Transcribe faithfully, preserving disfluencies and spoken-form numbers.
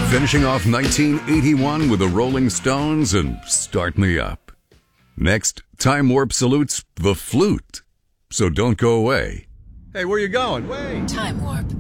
finishing off nineteen eighty-one with the Rolling Stones and Start Me Up. Next, Time Warp salutes the flute. So don't go away. Hey, where you going? Wait. Time Warp.